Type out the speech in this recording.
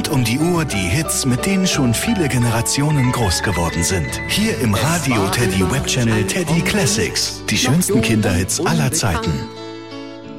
um die Uhr die Hits, mit denen schon viele Generationen groß geworden sind. Hier im Radio Teddy Web Channel Teddy Classics. Die schönsten Kinderhits aller Zeiten.